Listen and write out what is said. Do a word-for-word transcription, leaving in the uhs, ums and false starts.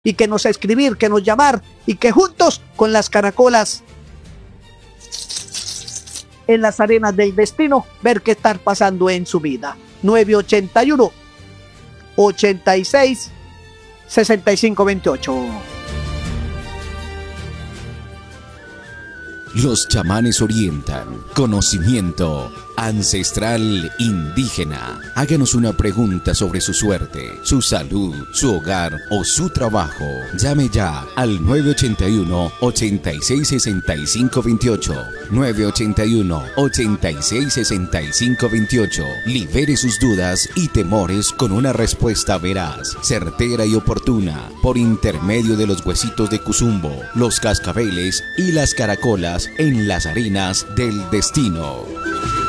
y que nos escribir, que nos llamar y que juntos con las caracolas en las arenas del destino ver qué está pasando en su vida. nueve ochenta y uno, ochenta y seis, sesenta y cinco veintiocho. Los chamanes orientan conocimiento ancestral indígena. Háganos una pregunta sobre su suerte, su salud, su hogar o su trabajo. Llame ya al nueve ochenta y uno, ochenta y seis, sesenta y cinco veintiocho. nueve ochenta y uno, ochenta y seis, sesenta y cinco veintiocho. Libere sus dudas y temores con una respuesta veraz, certera y oportuna por intermedio de los huesitos de Cuzumbo, los cascabeles y las caracolas en las arenas del destino.